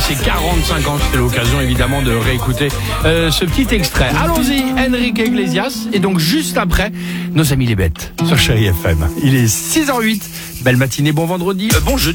ses 45 ans. C'était l'occasion évidemment de réécouter ce petit extrait. Allons-y, Enrique Iglesias. Et donc juste après, nos amis les bêtes sur Chérie FM. Il est 6h08. Belle matinée, bon vendredi, bon jeudi.